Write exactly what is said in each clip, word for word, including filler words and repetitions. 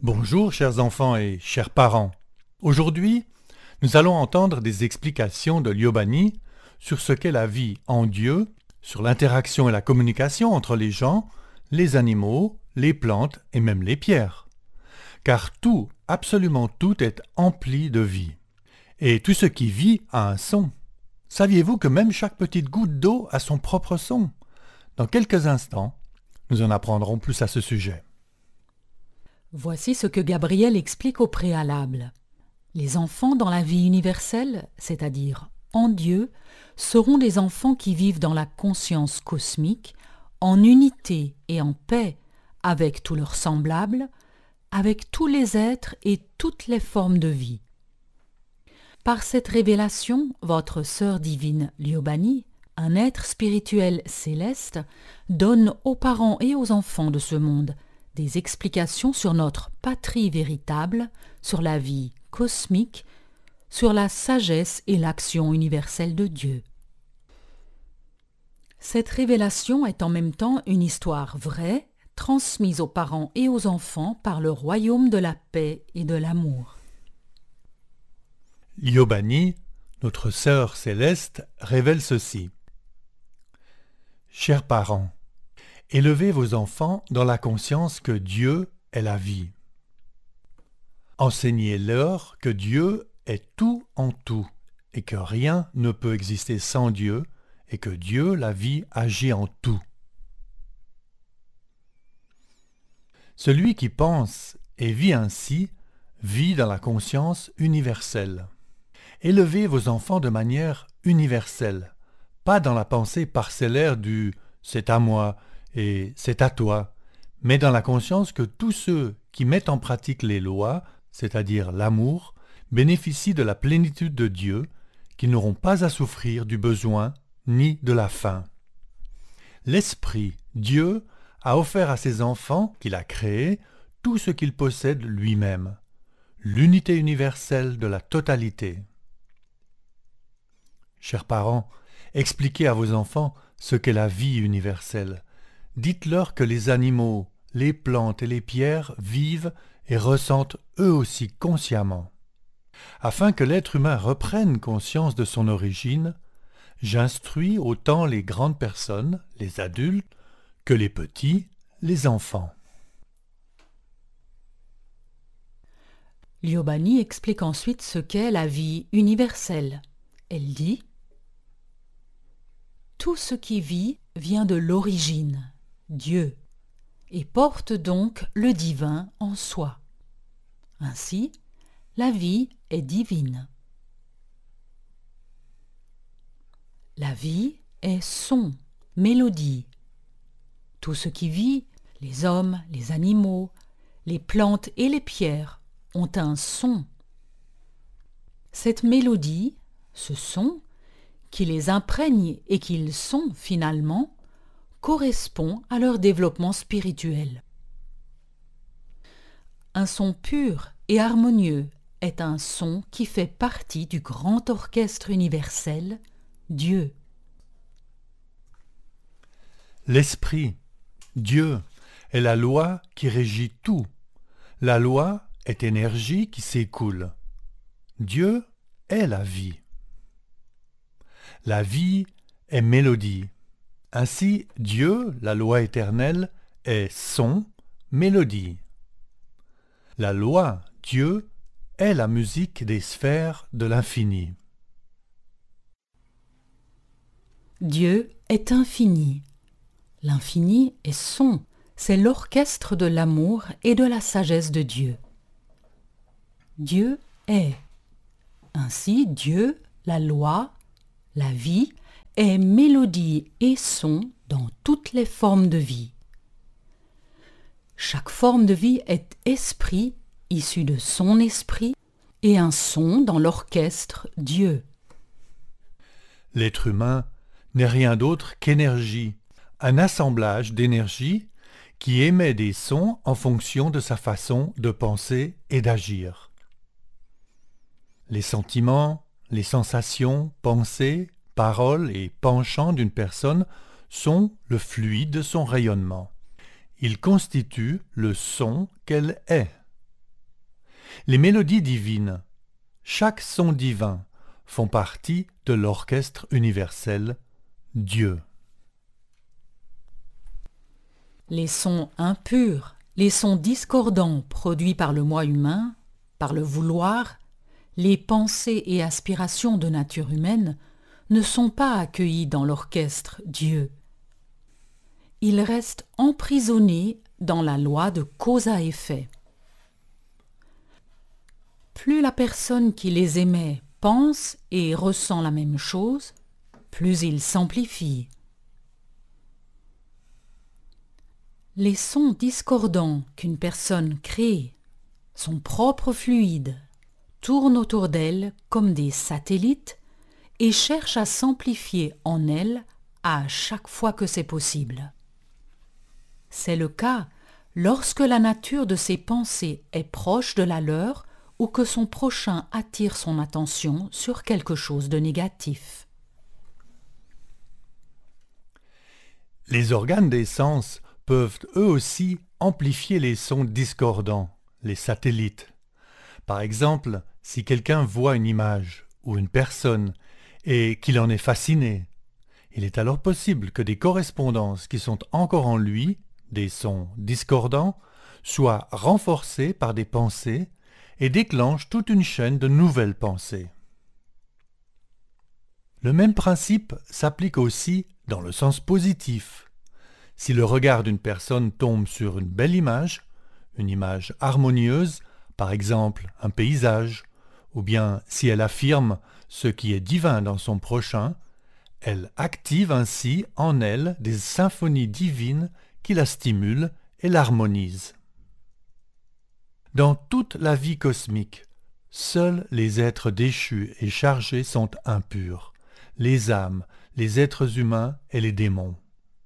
Bonjour chers enfants et chers parents. Aujourd'hui, nous allons entendre des explications de Liobani sur ce qu'est la vie en Dieu, sur l'interaction et la communication entre les gens, les animaux, les plantes et même les pierres. Car tout, absolument tout est empli de vie. Et tout ce qui vit a un son. Saviez-vous que même chaque petite goutte d'eau a son propre son? Dans quelques instants, nous en apprendrons plus à ce sujet. Voici ce que Gabriel explique au préalable. Les enfants dans la vie universelle, c'est-à-dire en Dieu, seront des enfants qui vivent dans la conscience cosmique, en unité et en paix avec tous leurs semblables, avec tous les êtres et toutes les formes de vie. Par cette révélation, votre sœur divine Liobani, un être spirituel céleste, donne aux parents et aux enfants de ce monde des explications sur notre patrie véritable, sur la vie cosmique, sur la sagesse et l'action universelle de Dieu. Cette révélation est en même temps une histoire vraie, transmise aux parents et aux enfants par le royaume de la paix et de l'amour. Liobani, notre sœur céleste, révèle ceci. Chers parents, élevez vos enfants dans la conscience que Dieu est la vie. Enseignez-leur que Dieu est tout en tout et que rien ne peut exister sans Dieu et que Dieu, la vie, agit en tout. Celui qui pense et vit ainsi vit dans la conscience universelle. Élevez vos enfants de manière universelle, pas dans la pensée parcellaire du « c'est à moi » et « c'est à toi », mais dans la conscience que tous ceux qui mettent en pratique les lois, c'est-à-dire l'amour, bénéficient de la plénitude de Dieu, qui n'auront pas à souffrir du besoin ni de la faim. L'Esprit, Dieu, a offert à ses enfants, qu'il a créés, tout ce qu'il possède lui-même, l'unité universelle de la totalité. Chers parents, expliquez à vos enfants ce qu'est la vie universelle. Dites-leur que les animaux, les plantes et les pierres vivent et ressentent eux aussi consciemment. Afin que l'être humain reprenne conscience de son origine, j'instruis autant les grandes personnes, les adultes, que les petits, les enfants. Liobani explique ensuite ce qu'est la vie universelle. Elle dit « Tout ce qui vit vient de l'origine, Dieu, et porte donc le divin en soi. Ainsi, la vie est divine. La vie est son, mélodie. Tout ce qui vit, les hommes, les animaux, les plantes et les pierres, ont un son. Cette mélodie, ce son, qui les imprègne et qu'ils sont finalement, correspond à leur développement spirituel. Un son pur et harmonieux est un son qui fait partie du grand orchestre universel, Dieu. L'Esprit, Dieu, est la loi qui régit tout. La loi est énergie qui s'écoule. Dieu est la vie. La vie est mélodie. Ainsi, Dieu, la loi éternelle, est son, mélodie. La loi, Dieu, est la musique des sphères de l'infini. Dieu est infini. L'infini est son, c'est l'orchestre de l'amour et de la sagesse de Dieu. Dieu est. Ainsi, Dieu, la loi, la vie, est mélodie et son dans toutes les formes de vie. Chaque forme de vie est esprit, issu de son esprit, et un son dans l'orchestre Dieu. L'être humain n'est rien d'autre qu'énergie, un assemblage d'énergie qui émet des sons en fonction de sa façon de penser et d'agir. Les sentiments, les sensations, pensées, paroles et penchants d'une personne sont le fluide de son rayonnement. Ils constituent le son qu'elle est. Les mélodies divines, chaque son divin, font partie de l'orchestre universel, Dieu. Les sons impurs, les sons discordants produits par le moi humain, par le vouloir, les pensées et aspirations de nature humaine ne sont pas accueillis dans l'orchestre Dieu. Ils restent emprisonnés dans la loi de cause à effet. Plus la personne qui les émet pense et ressent la même chose, plus ils s'amplifient. Les sons discordants qu'une personne crée, son propre fluide, tournent autour d'elle comme des satellites et cherchent à s'amplifier en elle à chaque fois que c'est possible. C'est le cas lorsque la nature de ses pensées est proche de la leur ou que son prochain attire son attention sur quelque chose de négatif. Les organes des sens peuvent eux aussi amplifier les sons discordants, les satellites. Par exemple, si quelqu'un voit une image ou une personne et qu'il en est fasciné, il est alors possible que des correspondances qui sont encore en lui, des sons discordants, soient renforcées par des pensées et déclenchent toute une chaîne de nouvelles pensées. Le même principe s'applique aussi dans le sens positif. Si le regard d'une personne tombe sur une belle image, une image harmonieuse, par exemple un paysage, ou bien si elle affirme ce qui est divin dans son prochain, elle active ainsi en elle des symphonies divines qui la stimulent et l'harmonisent. Dans toute la vie cosmique, seuls les êtres déchus et chargés sont impurs, les âmes, les êtres humains et les démons.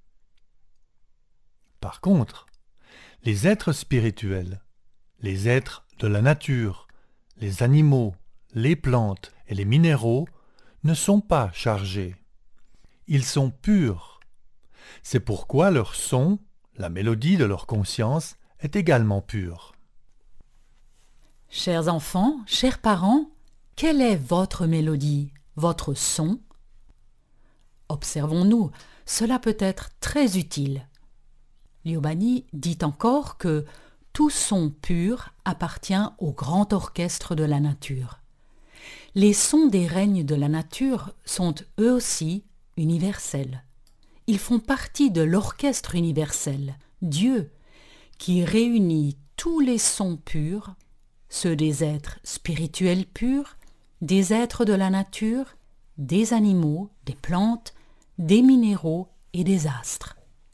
Par contre, les êtres spirituels, les êtres de la nature, les animaux, les plantes et les minéraux ne sont pas chargés. Ils sont purs. C'est pourquoi leur son, la mélodie de leur conscience, est également pure. Chers enfants, chers parents, quelle est votre mélodie, votre son ? Observons-nous, cela peut être très utile. Liu Bani dit encore que tout son pur appartient au grand orchestre de la nature. Les sons des règnes de la nature sont eux aussi universels. Ils font partie de l'orchestre universel, Dieu, qui réunit tous les sons purs, ceux des êtres spirituels purs, des êtres de la nature, des animaux, des plantes, des minéraux et des astres.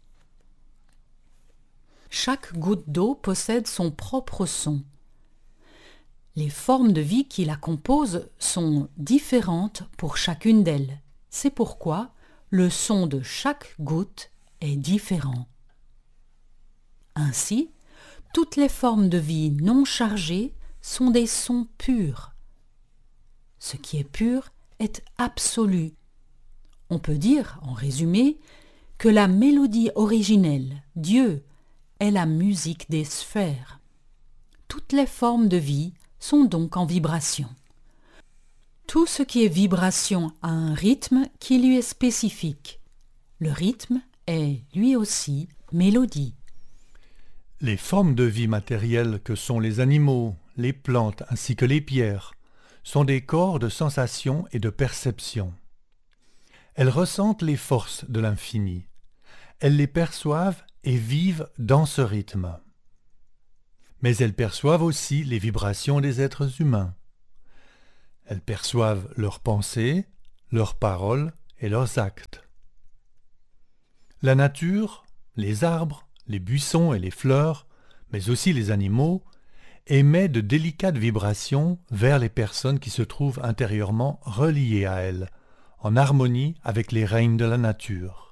Chaque goutte d'eau possède son propre son. Les formes de vie qui la composent sont différentes pour chacune d'elles. C'est pourquoi le son de chaque goutte est différent. Ainsi, toutes les formes de vie non chargées sont des sons purs. Ce qui est pur est absolu. On peut dire, en résumé, que la mélodie originelle, Dieu, est la musique des sphères. Toutes les formes de vie sont donc en vibration. Tout ce qui est vibration a un rythme qui lui est spécifique. Le rythme est, lui aussi, mélodie. Les formes de vie matérielles que sont les animaux, les plantes ainsi que les pierres sont des corps de sensation et de perception. Elles ressentent les forces de l'infini. Elles les perçoivent et vivent dans ce rythme. Mais elles perçoivent aussi les vibrations des êtres humains. Elles perçoivent leurs pensées, leurs paroles et leurs actes. La nature, les arbres, les buissons et les fleurs, mais aussi les animaux, émet de délicates vibrations vers les personnes qui se trouvent intérieurement reliées à elles, en harmonie avec les règnes de la nature.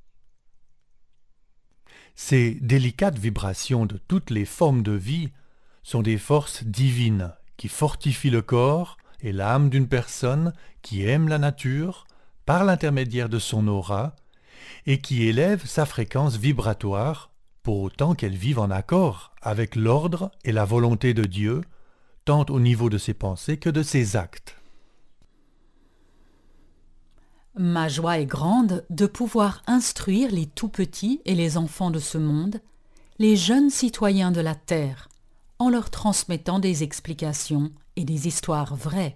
Ces délicates vibrations de toutes les formes de vie sont des forces divines qui fortifient le corps et l'âme d'une personne qui aime la nature par l'intermédiaire de son aura et qui élève sa fréquence vibratoire pour autant qu'elle vive en accord avec l'ordre et la volonté de Dieu, importante au niveau de ses pensées que de ses actes. Ma joie est grande de pouvoir instruire les tout-petits et les enfants de ce monde, les jeunes citoyens de la Terre, en leur transmettant des explications et des histoires vraies.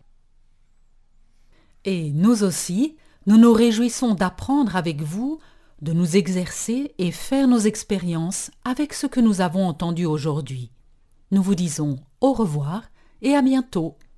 Et nous aussi, nous nous réjouissons d'apprendre avec vous, de nous exercer et faire nos expériences avec ce que nous avons entendu aujourd'hui. Nous vous disons au revoir et à bientôt.